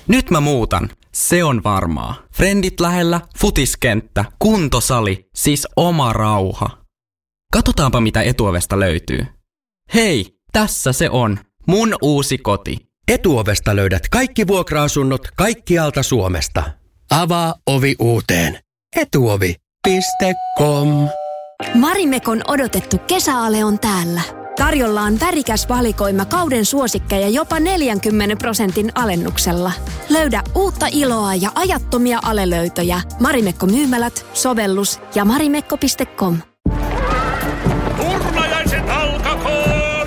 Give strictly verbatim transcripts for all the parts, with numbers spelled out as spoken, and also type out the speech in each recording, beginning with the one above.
Nyt mä muutan. Se on varmaa. Frendit lähellä, futiskenttä, kuntosali, siis oma rauha. Katsotaanpa mitä Etuovesta löytyy. Hei, tässä se on. Mun uusi koti. Etuovesta löydät kaikki vuokra-asunnot kaikkialta Suomesta. Avaa ovi uuteen. etuovi piste com. Marimekon odotettu kesäale on täällä. Tarjolla on värikäs valikoima kauden suosikkeja jopa neljänkymmenen prosentin alennuksella. Löydä uutta iloa ja ajattomia alelöytöjä Marimekko-myymälät, sovellus ja marimekko piste com. Turnajaiset alkakoon!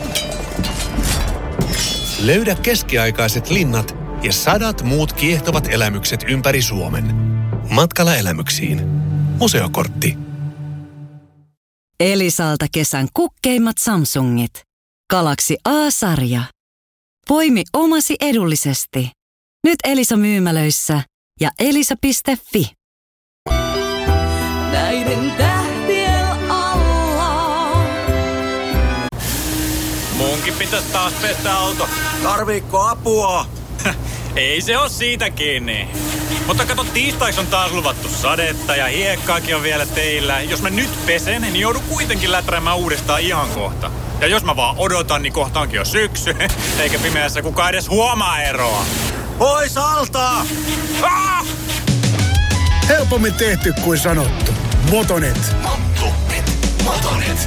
Löydä keskiaikaiset linnat ja sadat muut kiehtovat elämykset ympäri Suomen. Matkalla elämyksiin. Museokortti. Elisalta kesän kukkeimmat Samsungit. Galaxy A-sarja. Poimi omasi edullisesti. Nyt Elisa-myymälöissä ja elisa piste fi. Näiden tähtien alla. Munkin pitäisi taas pestä auto. Tarviikko apua? Ei se oo siitä kiinni. Mutta kato, tiistaiksi on taas luvattu sadetta ja hiekkaakin on vielä teillä. Jos mä nyt pesen, niin joudun kuitenkin läträämään uudestaan ihan kohta. Ja jos mä vaan odotan, niin kohta onkin jo syksy. Eikä pimeässä kukaan edes huomaa eroa. Pois alta! Ah! Helpommin tehty kuin sanottu. Motonet. Motonet. Motonet.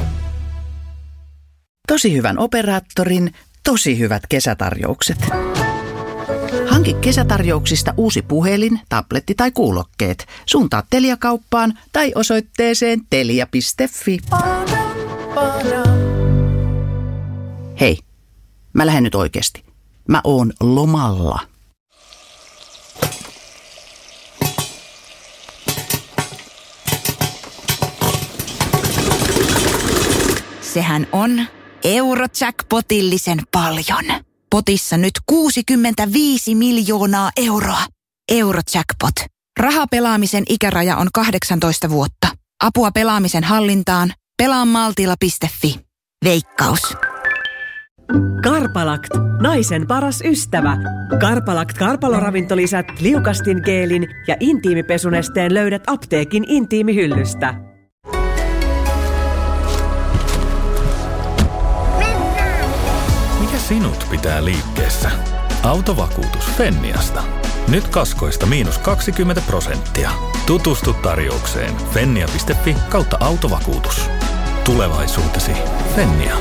Tosi hyvän operaattorin, tosi hyvät kesätarjoukset. Hanki kesätarjouksista uusi puhelin, tabletti tai kuulokkeet. Suuntaa Telia-kauppaan tai osoitteeseen telia piste fi. Hei, mä lähden nyt oikeesti. Mä oon lomalla. Sehän on Eurojackpotillisen paljon. Potissa nyt kuusikymmentäviisi miljoonaa euroa. Eurojackpot. Rahapelaamisen ikäraja on kahdeksantoista vuotta. Apua pelaamisen hallintaan. pelaa maltilla piste fi. Veikkaus. Karpalakt. Naisen paras ystävä. Karpalakt karpaloravintolisät, liukastin geelin ja intiimipesunesteen löydät apteekin intiimihyllystä. Mikä sinut pitää liikkeessä? Autovakuutus Fenniasta. Nyt kaskoista miinus kaksikymmentä prosenttia. Tutustu tarjoukseen fennia piste fi kautta autovakuutus. Tulevaisuutesi Fennia.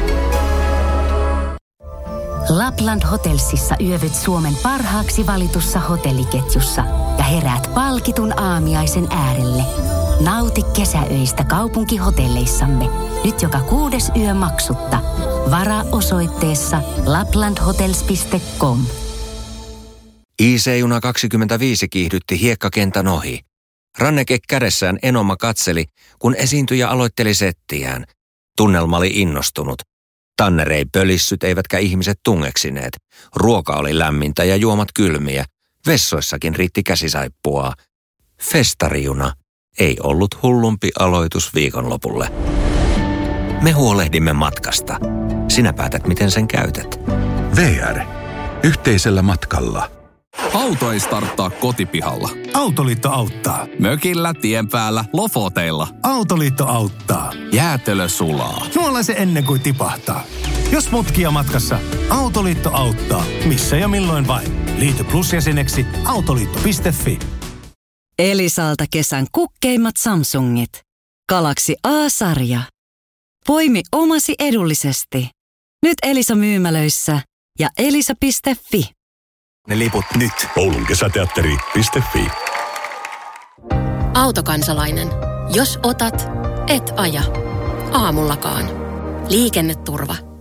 Lapland Hotelsissa yövyt Suomen parhaaksi valitussa hotelliketjussa ja heräät palkitun aamiaisen äärelle. Nauti kesäöistä kaupunkihotelleissamme. Nyt joka kuudes yö maksutta. Varaa osoitteessa laplandhotels piste com. I C-juna kaksikymmentäviisi kiihdytti hiekkakentän ohi. Ranneke kädessään Enoma katseli, kun esiintyjä aloitteli settiään. Tunnelma oli innostunut. Tanner ei pölissyt eivätkä ihmiset tungeksineet. Ruoka oli lämmintä ja juomat kylmiä. Vessoissakin riitti käsisaippuaa. Festarijuna ei ollut hullumpi aloitus viikonlopulle. Me huolehdimme matkasta. Sinä päätät, miten sen käytät. V R. Yhteisellä matkalla. Auto ei starttaa kotipihalla. Autoliitto auttaa. Mökillä, tien päällä, Lofoteilla. Autoliitto auttaa. Jäätelö sulaa. Nuolla se ennen kuin tipahtaa. Jos mutkia matkassa, Autoliitto auttaa. Missä ja milloin vain. Liity Plus-jäseneksi autoliitto piste fi. Elisalta kesän kukkeimmat Samsungit. Galaxy A-sarja. Poimi omasi edullisesti. Nyt Elisa-myymälöissä ja elisa piste fi. Ne liput nyt. Oulun kesäteatteri piste fi. Autokansalainen. Jos otat, et aja. Aamullakaan. Liikenneturva.